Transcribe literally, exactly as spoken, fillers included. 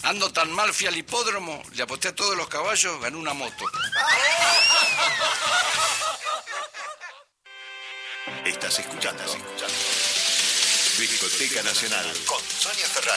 Ando tan mal, fui al hipódromo, le aposté a todos los caballos, gané una moto. Estás escuchando, Estás escuchando. Discoteca Nacional con Sonia Ferrari.